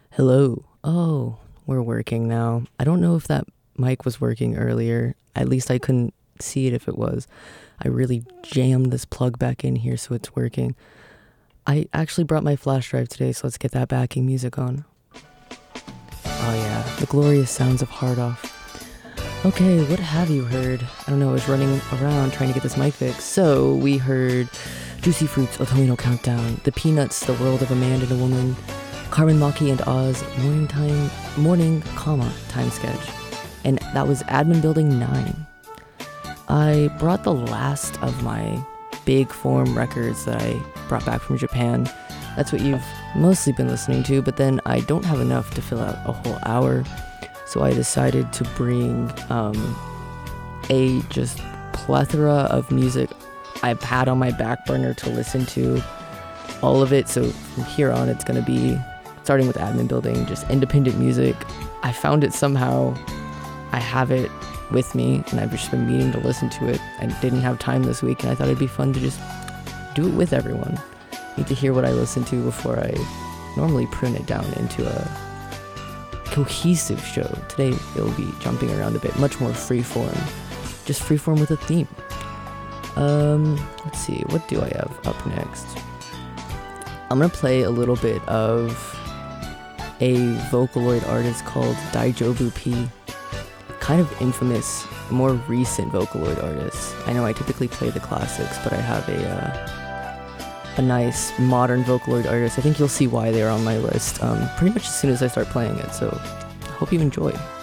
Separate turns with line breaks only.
Hello. Oh, we're working now. I don't know if that mic was working earlier. At least I couldn't see it if it was. I really jammed this plug back in here so it's working. I actually brought my flash drive today, so let's get that backing music on. Oh yeah, the glorious sounds of Hard Off. Okay, what have you heard? I don't know, I was running around trying to get this mic fixed. So we heard Juicy Fruits, Otomino Countdown, The Peanuts, The World of a Man and a Woman, Carmen Maki and Oz, Morning, Time Sketch. And that was Admin Building 9. I brought the last of my big form records that I brought back from Japan. That's what you've mostly been listening to, but then I don't have enough to fill out a whole hour. So I decided to bring a just plethora of music I've had on my back burner to listen to. All of it, so from here on it's going to be, starting with Admin Building, just independent music. I found it somehow. I have it with me, and I've just been meaning to listen to it. I didn't have time this week, and I thought it'd be fun to just do it with everyone. Need to hear what I listen to before I normally prune it down into a cohesive show. Today it'll be jumping around a bit, much more freeform, just freeform with a theme. Let's see, what do I have up next? I'm gonna play a little bit of a Vocaloid artist called Daijobu P. Kind of infamous, more recent Vocaloid artist. I know I typically play the classics, but I have a nice modern Vocaloid artist. I think you'll see why they're on my list pretty much as soon as I start playing it, so I hope you enjoy.